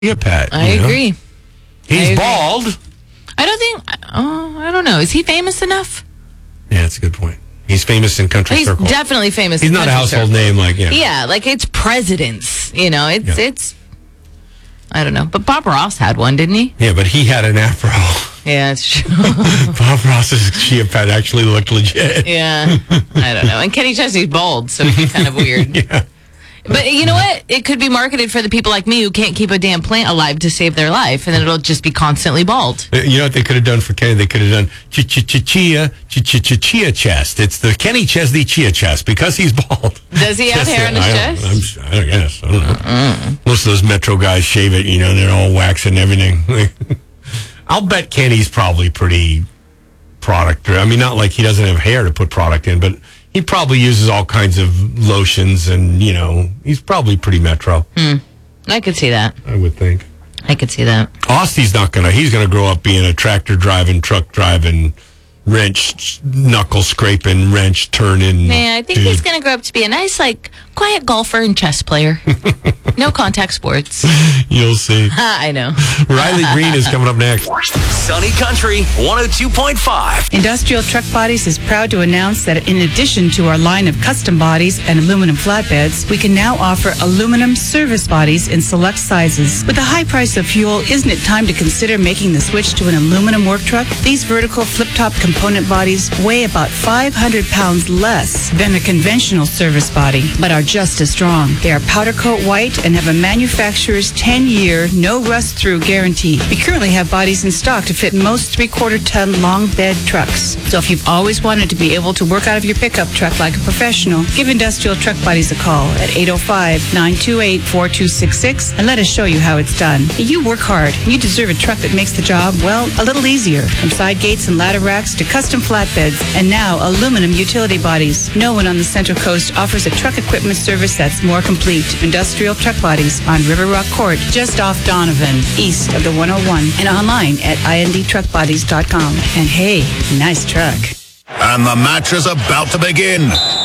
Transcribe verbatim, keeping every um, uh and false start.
Chia Pet. I you know? agree. He's I agree. bald. I don't think. Oh, I don't know. Is he famous enough? Yeah, that's a good point. He's famous in country He's circles. definitely famous. He's in not a country household circles. name like yeah. Yeah, like it's presidents. You know, it's Yeah. it's. I don't know, but Bob Ross had one, didn't he? Yeah, but he had an afro. Yeah, it's true. Bob Ross's Chia Pet actually looked legit. Yeah, I don't know. And Kenny Chesney's bald, so it's kind of weird. Yeah. But you know what? It could be marketed for the people like me who can't keep a damn plant alive to save their life, and then it'll just be constantly bald. You know what they could have done for Kenny? They could have done ch ch ch chia ch ch ch chia chest. It's the Kenny Chesney chia chest because he's bald. Does he have Just hair on his I chest? I'm, s- I guess. I don't know. Uh-uh. Most of those Metro guys shave it. You know, they're all wax and everything. I'll bet Kenny's probably pretty product. I mean, not like he doesn't have hair to put product in, but he probably uses all kinds of lotions and, you know, he's probably pretty Metro. Hmm. I could see that. I would think. I could see that. Austy's not going to, he's going to grow up being a tractor driving, truck driving, wrench, knuckle scraping, wrench turning. Yeah, I think dude. he's going to grow up to be a nice, like, quiet golfer and chess player. No contact sports. You'll see. I know. Riley Green is coming up next. Sunny Country one oh two point five. Industrial Truck Bodies is proud to announce that in addition to our line of custom bodies and aluminum flatbeds, we can now offer aluminum service bodies in select sizes. With the high price of fuel, isn't it time to consider making the switch to an aluminum work truck? These vertical flip-top component bodies weigh about five hundred pounds less than a conventional service body, but are just as strong. They are powder coat white and have a manufacturer's ten-year, no rust-through guarantee. We currently have bodies in stock to fit most three-quarter ton long bed trucks. So if you've always wanted to be able to work out of your pickup truck like a professional, give Industrial Truck Bodies a call at eight oh five, nine two eight, four two six six and let us show you how it's done. You work hard. You deserve a truck that makes the job, well, a little easier. From side gates and ladder racks to custom flatbeds and now aluminum utility bodies. No one on the Central Coast offers a truck equipment service that's more complete. Industrial Truck Bodies on River Rock Court, just off Donovan, east of the one oh one, and online at I N D truck bodies dot com. And hey, nice truck. And the match is about to begin.